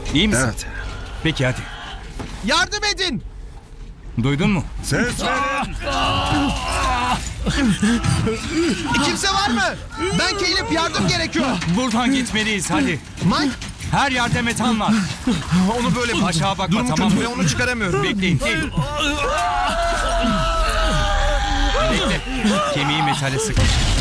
İyi misin? Evet. Peki hadi. Yardım edin. Duydun mu? Ses verin. Kimse var mı? Ben Caleb, yardım gerekiyor. Buradan gitmeliyiz hadi. Mike, Her yerde metal var. onu böyle Aşağı bakma, Durum tamam kötü mı? ve onu çıkaramıyorum. Bekleyin değil. Bekle. Kemiği metale sık.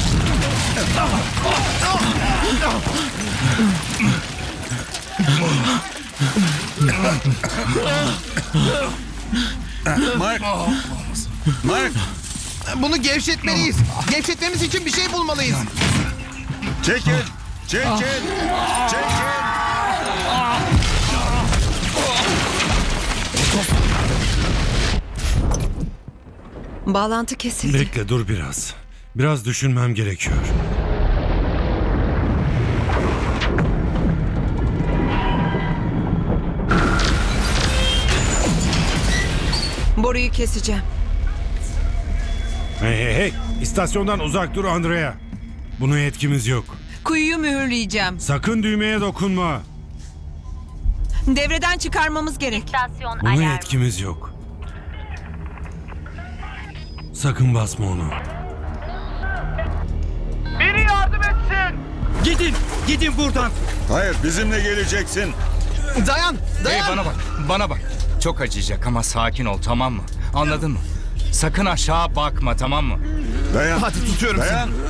Mike. Mike. Bunu gevşetmeliyiz. Gevşetmemiz için bir şey bulmalıyız. Çekil. Çekil. Çekil. Bağlantı kesildi. Bekle dur biraz. Biraz düşünmem gerekiyor. Boruyu keseceğim. Hey hey hey! İstasyondan uzak dur Andrea. Buna yetkimiz yok. Kuyuyu mühürleyeceğim. Sakın düğmeye dokunma. Devreden çıkarmamız gerek. İstasyon Buna alarmı. yetkimiz yok. Sakın basma onu. Gidin buradan. Hayır, bizimle geleceksin. Dayan, Hey dayan. bana bak. Çok acıyacak ama sakin ol, tamam mı? Anladın mı? Sakın aşağı bakma, tamam mı? Dayan. Hadi tutuyorum seni. Dayan.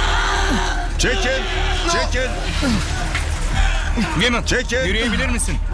Çekil. Çekil. Women, Çekil. yürüyebilir misin?